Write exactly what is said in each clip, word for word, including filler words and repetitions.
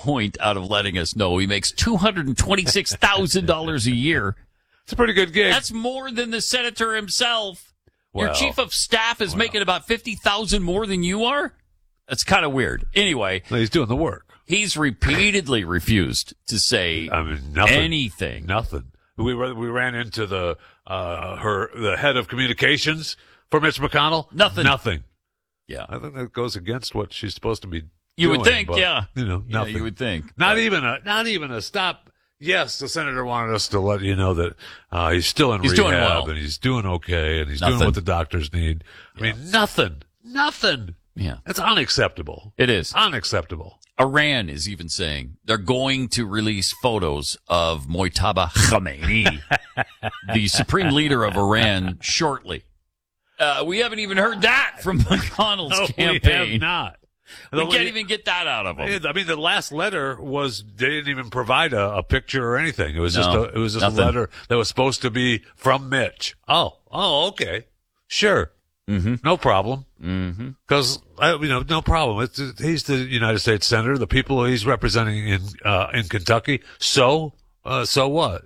point out of letting us know he makes two hundred twenty-six thousand dollars a year. It's a pretty good gig. That's more than the senator himself. Well, Your chief of staff is well. making about fifty thousand dollars more than you are? That's kind of weird. Anyway. No, he's doing the work. He's repeatedly refused to say I mean, nothing, anything. Nothing. We we ran into the uh, her the head of communications for Mitch McConnell. Nothing. Nothing. Yeah. I think that goes against what she's supposed to be You doing. would think, but, yeah. You know, Yeah, nothing. you would think. Not even a not even a stop. Yes, the senator wanted us to let you know that uh, he's still in He's rehab doing well. and he's doing okay and he's Nothing. doing what the doctors need. I Yeah. mean, nothing. Nothing. Yeah. It's unacceptable. It is. Unacceptable. Iran is even saying they're going to release photos of Mojtaba Khamenei, the supreme leader of Iran, shortly. Uh, we haven't even heard that from McConnell's No, campaign. we have not. We The- can't even get that out of him. I mean, the last letter was they didn't even provide a, a picture or anything. It was just No, a, it was just nothing. a letter that was supposed to be from Mitch. Oh, oh, okay, sure, Mm-hmm. no problem. Mm-hmm. Because you know, no problem. It's, he's the United States senator. The people he's representing in uh, in Kentucky. So, uh, so what?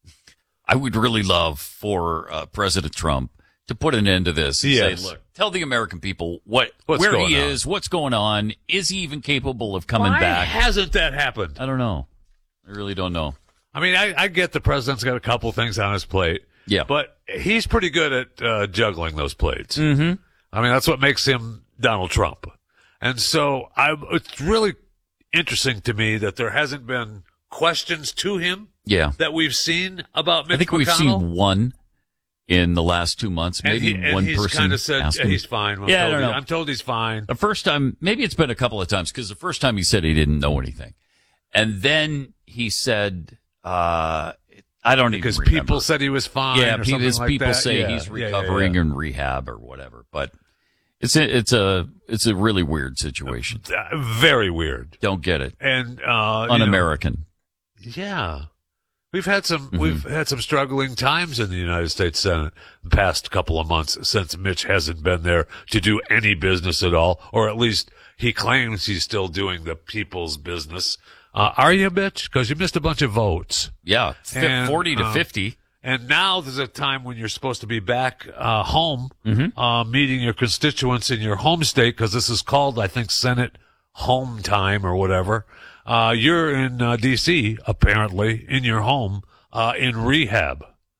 I would really love for uh, President Trump to put an end to this and Yes. say, look, tell the American people what What's where going he on? is, what's going on. Is he even capable of coming Why back? hasn't that happened? I don't know. I really don't know. I mean, I, I get the president's got a couple things on his plate. Yeah. But he's pretty good at uh, juggling those plates. Mm-hmm. I mean, that's what makes him Donald Trump. And so I, it's really interesting to me that there hasn't been questions to him Yeah. that we've seen about Mitch I think we've McConnell. seen one in the last two months. and Maybe he, and one he's person kind of said asked yeah, him. he's fine. I'm Yeah, I told don't he- know. I'm told he's fine. The first time, maybe it's been a couple of times, because the first time he said he didn't know anything. And then he said, uh, I don't even Because remember. people said he was fine. Yeah, or pe- something his like people that. say Yeah, he's yeah, yeah, recovering yeah. in rehab or whatever. But it's a, it's a, it's a really weird situation. Uh, very weird. Don't get it. And, uh, you know, Un-American. yeah. We've had some Mm-hmm. we've had some struggling times in the United States Senate the past couple of months since Mitch hasn't been there to do any business at all, or at least he claims he's still doing the people's business. Uh, are you, Mitch? Because you missed a bunch of votes. Yeah. F- And, forty to uh, fifty. And now there's a time when you're supposed to be back uh, home, Mm-hmm. uh, meeting your constituents in your home state, because this is called, I think, Senate home time or whatever. Uh, you're in uh, D C, apparently, in your home, uh, in rehab.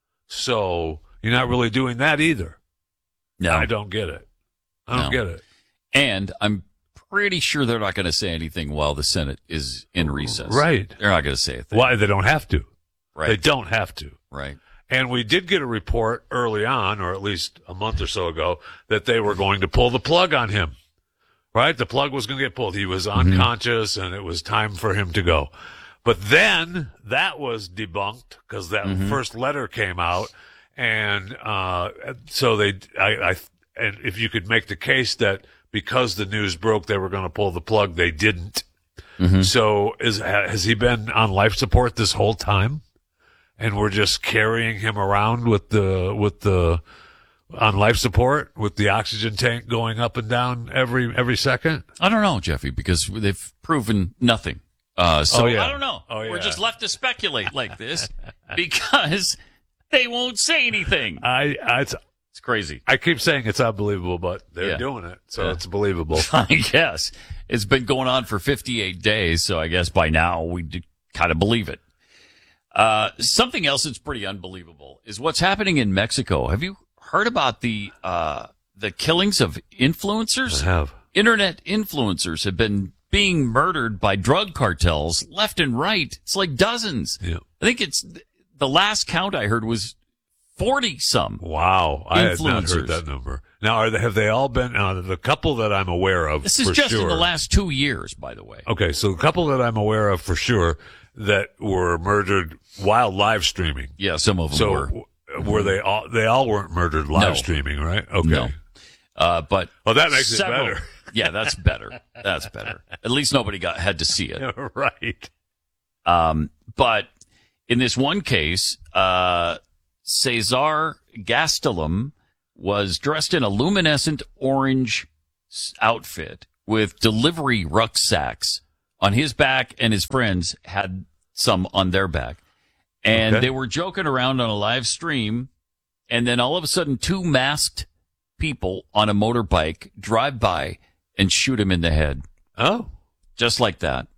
So you're not really doing that either. No. I don't get it. I don't No. get it. And I'm pretty sure they're not going to say anything while the Senate is in recess. Right. They're not going to say a thing. Why? They don't have to. Right. They don't have to. Right. And we did get a report early on, or at least a month or so ago, that they were going to pull the plug on him. Right? The plug was going to get pulled. He was unconscious, and it was time for him to go. But then that was debunked because that first letter came out, and uh, so they, I, I, and if you could make the case that because the news broke they were going to pull the plug, they didn't. So is has he been on life support this whole time? And we're just carrying him around with the with the on life support with the oxygen tank going up and down every every second. I don't know, Jeffy, because they've proven nothing. Uh, so Oh, yeah. I don't know. Oh, We're yeah. just left to speculate like this because they won't say anything. I I, it's, It's crazy. I keep saying it's unbelievable, but they're Yeah. doing it, so Yeah. it's believable. I guess it's been going on for fifty-eight days, so I guess by now we do kind of believe it. Uh, something else that's pretty unbelievable is what's happening in Mexico. Have you heard about the uh, the killings of influencers? I have. Internet influencers have been being murdered by drug cartels left and right. It's like dozens. Yeah. I think it's the last count I heard was forty some. Wow, I had not Influencers. heard that number. Now, are they, have they all been uh, the couple that I'm aware of? This is for just sure. in the last two years, by the way. Okay, so the couple that I'm aware of for sure that were murdered while live streaming. Yeah, some of them So were. w- were they all? They all weren't murdered live No. streaming, right? Okay. No. Uh, but Well, that makes several- it better. Yeah, that's better. That's better. At least nobody got had to see it. right. Um, but in this one case, uh, Cesar Gastelum was dressed in a luminescent orange s- outfit with delivery rucksacks on his back, and his friends had some on their back. And Okay. they were joking around on a live stream, and then all of a sudden, two masked people on a motorbike drive by and shoot him in the head. Oh. Just like that.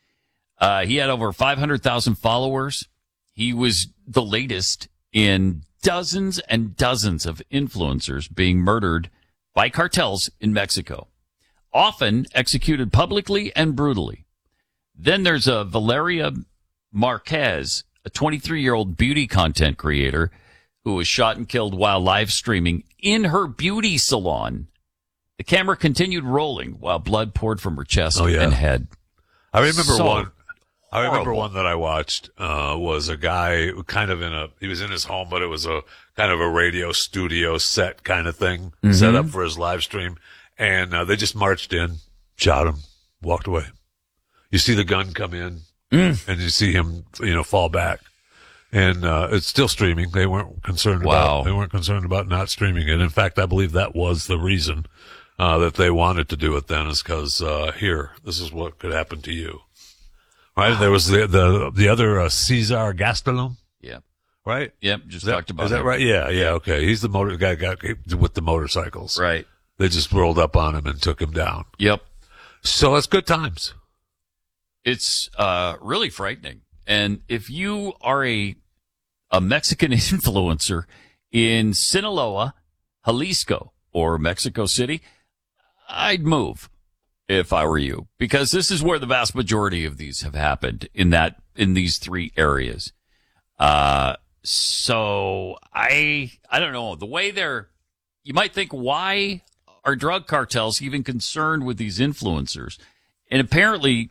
Uh, he had over five hundred thousand followers. He was the latest in dozens and dozens of influencers being murdered by cartels in Mexico, often executed publicly and brutally. Then there's a Valeria Marquez, a twenty-three-year-old beauty content creator who was shot and killed while live streaming in her beauty salon. The camera continued rolling while blood poured from her chest Oh, yeah. and head. I remember So one. I remember horrible. one that I watched uh, was a guy who kind of in a. He was in his home, but it was a kind of a radio studio set kind of thing Mm-hmm. set up for his live stream, and uh, they just marched in, shot him, walked away. You see the gun come in, Mm. and you see him, you know, fall back, and uh, it's still streaming. They weren't concerned Wow. about. They weren't concerned about not streaming it. In fact, I believe that was the reason uh, that they wanted to do it. Then is because uh, here, this is what could happen to you. Right, there was the the the other uh, Cesar Gastelum, Yeah. right? Yep. Just Is that, talked about is that him. right? Yeah, yeah. Okay, he's the motor guy got with the motorcycles. Right. They just rolled up on him and took him down. Yep. So it's good times. It's uh, really frightening. And if you are a a Mexican influencer in Sinaloa, Jalisco, or Mexico City, I'd move if I were you, because this is where the vast majority of these have happened in that in these three areas. Uh, so I I don't know the way they're. You might think, why are drug cartels even concerned with these influencers? And apparently,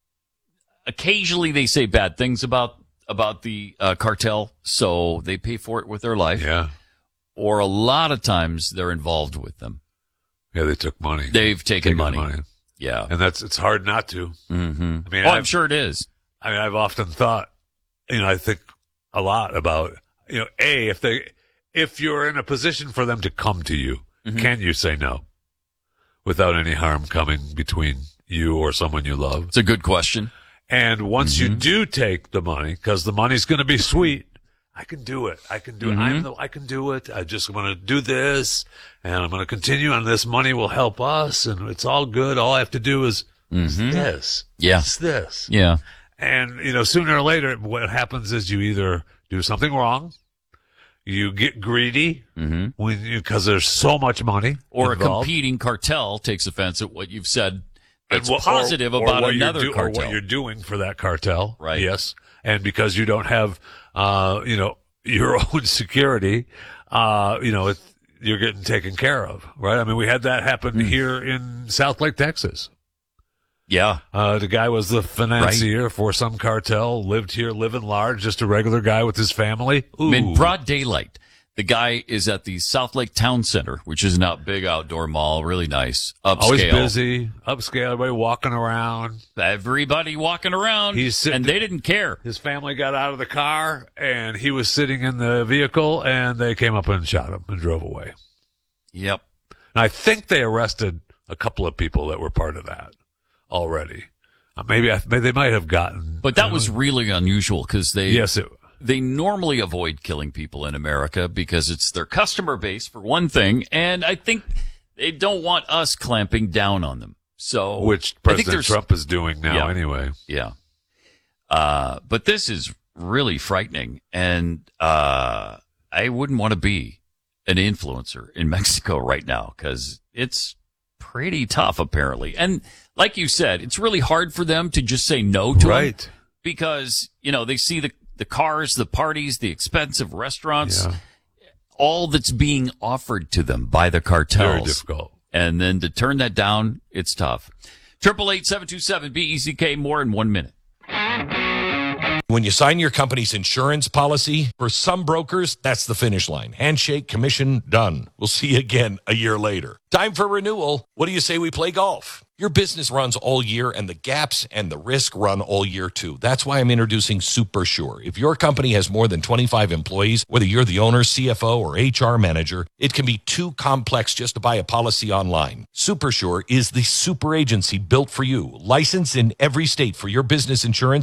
occasionally they say bad things about about the uh, cartel, so they pay for it with their life. Yeah, Or a lot of times they're involved with them. yeah. They took money. They've taken, Taken money. money. Yeah. and that's it's hard not to. Mm-hmm. I mean, Oh, I'm I've, sure it is. I mean, I've often thought, you know, I think a lot about, you know, a if they if you're in a position for them to come to you, Mm-hmm. can you say no without any harm coming between you or someone you love? It's a good question. And once Mm-hmm. you do take the money, because the money's going to be sweet, I can do it. I can do Mm-hmm. it. I'm the, I can do it. I just want to do this, and I'm going to continue, and this money will help us, and it's all good. All I have to do is Mm-hmm. this. Yeah. It's this. Yeah. And, you know, sooner or later, what happens is you either do something wrong, you get greedy Mm-hmm. when you, because there's so much money, Or involved. a competing cartel takes offense at what you've said that's And what- positive or- or about what you're another do- cartel. or what you're doing for that cartel. Right. Yes. And because you don't have, uh, you know, your own security, uh, you know, it, you're getting taken care of, right? I mean, we had that happen Hmm. here in South Lake, Texas. Yeah. Uh, the guy was the financier for some cartel, lived here, living large, just a regular guy with his family. Ooh. In broad daylight. The guy is at the South Lake Town Center, which is a big outdoor mall, really nice, upscale. Always busy, upscale, everybody walking around. Everybody walking around, He's sitting- and they didn't care. His family got out of the car, and he was sitting in the vehicle, and they came up and shot him and drove away. Yep. And I think they arrested a couple of people that were part of that already. Uh, maybe, I, maybe they might have gotten. But that you was know, really unusual because they yes. It, they normally avoid killing people in America because it's their customer base for one thing, and I think they don't want us clamping down on them. So which I think President there's- Trump is doing now, Yeah. anyway. Yeah. Uh, but this is really frightening, and uh, I wouldn't want to be an influencer in Mexico right now because it's pretty tough, apparently. And like you said, it's really hard for them to just say no to 'em Right. because, you know, they see the, the cars, the parties, the expensive restaurants, Yeah. all that's being offered to them by the cartels. Very difficult. And then to turn that down, it's tough. Triple eight seven two seven B E C K, more in one minute. When you sign your company's insurance policy, for some brokers, that's the finish line. Handshake, commission, done. We'll see you again a year later. Time for renewal. What do you say we play golf? Your business runs all year, and the gaps and the risk run all year too. That's why I'm introducing Super Sure. If your company has more than twenty-five employees, whether you're the owner, C F O, or H R manager, it can be too complex just to buy a policy online. Super Sure is the super agency built for you, licensed in every state for your business insurance.